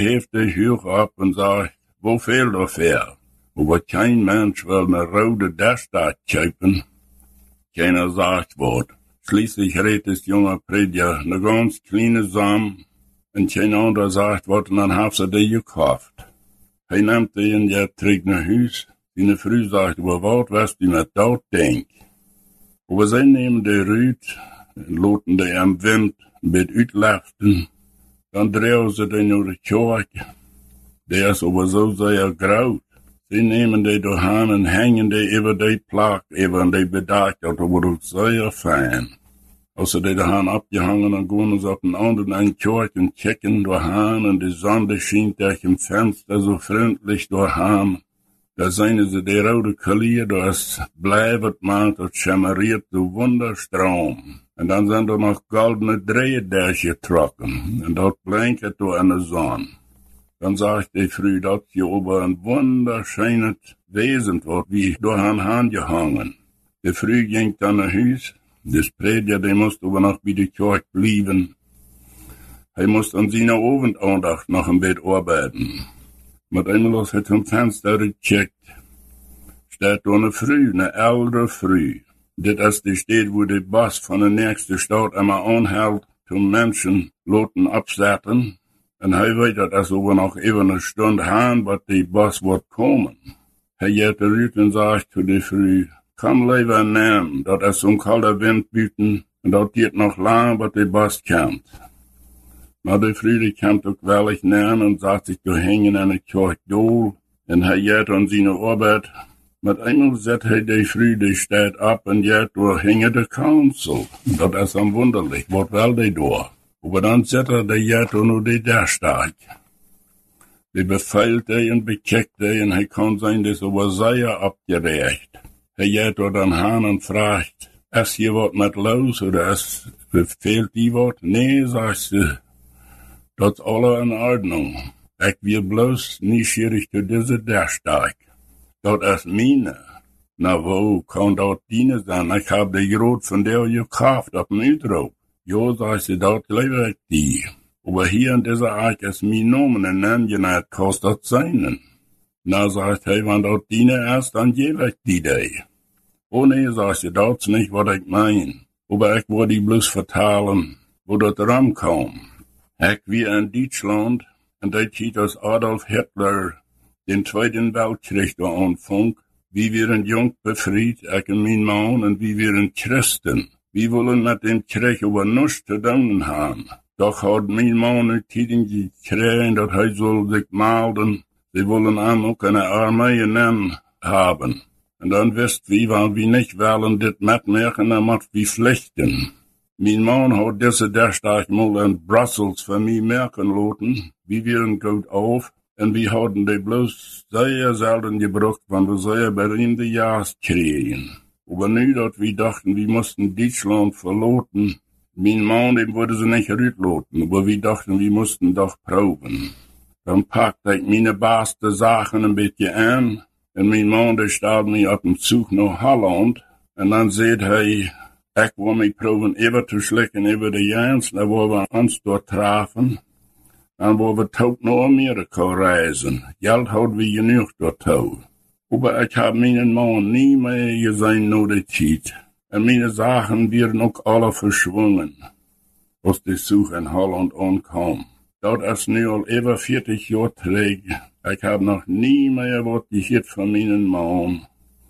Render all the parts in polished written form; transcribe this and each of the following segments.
hebt de hoog op en sagt, wo fehlt er fair? Aber kein Mensch will ne rode Dashstadt kaufen. Keiner sagt Wort. Schließlich redet das junge Prediger ne ganz kleine Samen und kein anderer sagt Wort und dann haben sie die gekauft. Hij nimmt die en je terug naar huis. Die vrouw sagt, wat was die met dat denk? Aber sie nehmen die Rüt und loten die am Wind mit uitlaften. Dann drehen sie die naar de Kirche. Der ist aber so sehr graut. Sie nehmen die durch Hand und hängen die über die Plak, über die Bedacht, das wird sehr fein. Als sie die Hand abgehangen, dann gehen sie auf den anderen Kirche und checken durch Hand und die Sonne scheint durch im Fenster so freundlich durch Hand. Da sehen sie die rote Kalier, das bleibt man, das schimmeriert so wunderstrom. Und dann sind da noch goldene Drehdächer trocken und dort blinkt da in der Sonne. Dann sagt die Früh, dass hier oben ein wunderschönes Wesen wird, wie durch ein Hand gehangen. Die Früh ging dann nach Haus. Das Prediger, der musste aber noch bei der Kirche bleiben. Er musste an seiner Abendondacht noch ein Bett arbeiten. Mit einmal hat er zum Fenster gecheckt. Steht da eine Früh, eine ältere Früh. Das ist die Stadt, wo der Boss von der nächsten Stadt immer anhält, zum Menschen loten absetzen. Und er weiß, dass aber noch eben eine Stunde haben, was die Boss wird kommen. Er geht zurück und sagt zu der Früh, komm lieber nehmen, dat ist so ein kalter Wind büten, und dat geht noch lang, was der Boss kommt. Na, die Früh, kommt auch wellig nehmen und sagt sich, du hängen in der Kirche dohl, und er geht an seine Arbeit. Mit einmal setzt er die Früh, die steht ab und geht durch hängen der Council. Dat ist am wunderlich, was will die da? Aber dann setzt er die geht nur die Dashstadt. Die befeilt die und bekeckt die, und er kann sein, das aber sehr abgerecht. Er geht dort an Hahn und fragt, ist hier was mit los oder fehlt die was? Nee, sagt sie, das ist alles in Ordnung. Ich will bloß neugierig zu dieser Dashstadt. Das ist meine. Na, wo kann das dienen sein? Ich hab die Grot von der gekauft auf dem Üdruck. Jo, sagt sie, das lebe ich die. Aber hier in dieser Eich ist mein Name, und dann genannt, kostet seinen. Na, sagt er, wenn das dienen ist, dann gebe ich die. Oh nee, sagt sie, das ist nicht, was ich mein. Aber ich wollte die bloß vertalen, wo das rankommt. Ich wie in Deutschland, und da sieht das Adolf Hitler den Zweiten Weltkrieg da anfang, wie wir ein Jung befried, ich und mein Mann, und wie wir ein Christen. Wir wollen mit dem Krieg aber nichts zu tun haben. Doch hat mein Mann nicht gekriegt, dass er soll sich melden. Sie wollen auch eine Armee nennen haben. Und dann wisst wie, weil wir nicht wollen, das mitmachen, dann macht wir Pflichten. Mein Mann hat diese Dashstadt mal in Brussels für mich merken lassen. Wir wären gut auf. Und wir hatten die bloß sehr selten gebraucht, wenn wir sehr berühmte Jahres kriegen. Aber nie, dass wir dachten, wir mussten Deutschland verloten. Mein Mann, dem wurde sie nicht rütloten, aber wir dachten, wir mussten doch proben. Dann packte ich meine besten Sachen ein bisschen an, und mein Mann, der stellte mich auf dem Zug nach Holland, und dann sagt er, ich will mich proben, über zu schlecken, über die Jans, da wo wir uns dort trafen. Dann wollen wir tot nach Amerika reisen. Geld hat wir genug dort. Aber ich hab meinen Mann nie mehr gesehen nur die Zeit. Und meine Sachen werden auch alle verschwungen, als die Suche in Holland ankam. Das ist nu al über 40 Jahre zurück. Ich hab noch nie mehr was gehört von meinem Mann.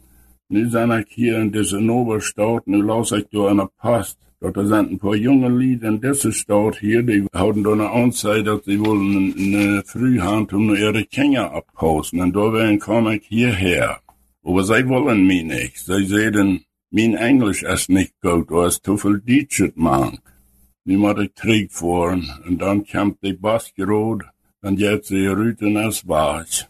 Nu sind ich hier in dieser Oberstadt, nu las ich da an der Post. Dort sind ein paar junge Leute in dieser Stadt hier, die hatten da eine Anzeige, dass sie wollen eine Frühhand um ihre Kinder abhausen. Und da kam ich hierher. Aber sie wollen mich nicht. Sie sagen, mein Englisch ist nicht gut, da ist zu viel Deutsch, man. Nu muss ich Krieg fahren. Und dann kommt die Baskerot, und jetzt die Rüten als Wasch.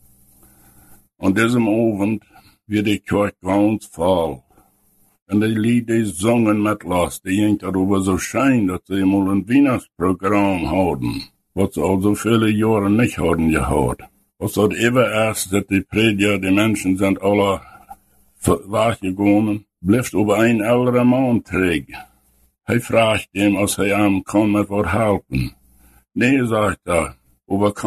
Und diesem Abend wird die Kirche ganz voll. Und die Lieder, die sangen mit los, die ging darüber so schön, dass sie mal ein Weihnachtsprogramm hatten, was sie all so viele Jahre nicht hatten gehabt. Was hat immer erst, dass die Prediger, die Menschen sind alle wachgegangen, blieb aber ein älterer Mann träg. Er fragt ihm, als er ihm kann mit was helfen. Nee, sagt er, aber